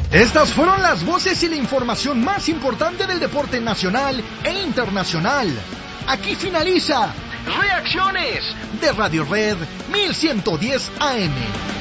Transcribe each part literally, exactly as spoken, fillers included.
Estas fueron las voces y la información más importante del deporte nacional e internacional. Aquí finaliza Reacciones de Radio Red mil ciento diez A M.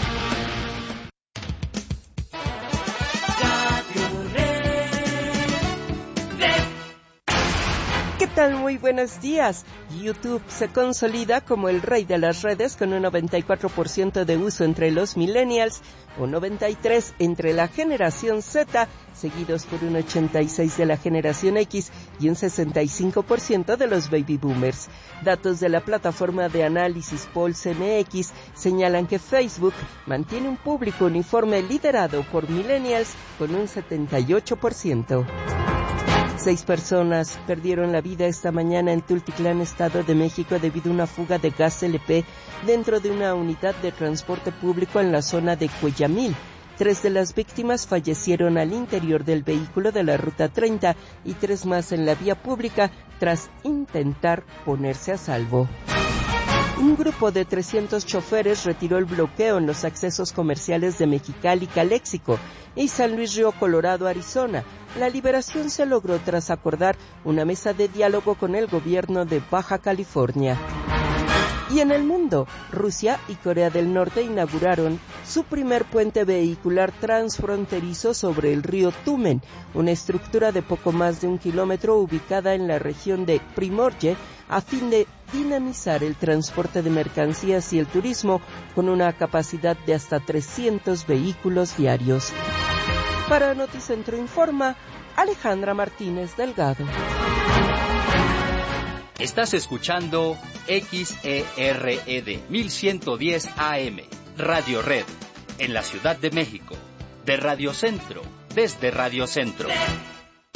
¿Qué tal? Muy buenos días. YouTube se consolida como el rey de las redes con un noventa y cuatro por ciento de uso entre los millennials, un noventa y tres por ciento entre la generación Z, seguidos por un ochenta y seis por ciento de la generación X y un sesenta y cinco por ciento de los baby boomers. Datos de la plataforma de análisis Pulse M X señalan que Facebook mantiene un público uniforme liderado por millennials con un setenta y ocho por ciento. Seis personas perdieron la vida esta mañana en Tultitlán, Estado de México, debido a una fuga de gas L P dentro de una unidad de transporte público en la zona de Cuellamil. Tres de las víctimas fallecieron al interior del vehículo de la Ruta treinta y tres más en la vía pública tras intentar ponerse a salvo. Un grupo de trescientos choferes retiró el bloqueo en los accesos comerciales de Mexicali, Caléxico y San Luis Río Colorado, Arizona. La liberación se logró tras acordar una mesa de diálogo con el gobierno de Baja California. Y en el mundo, Rusia y Corea del Norte inauguraron su primer puente vehicular transfronterizo sobre el río Tumen, una estructura de poco más de un kilómetro ubicada en la región de Primorje, a fin de dinamizar el transporte de mercancías y el turismo con una capacidad de hasta trescientos vehículos diarios. Para Noticentro Informa, Alejandra Martínez Delgado. Estás escuchando X E R E D mil ciento diez A M, Radio Red, en la Ciudad de México, de Radio Centro, desde Radio Centro.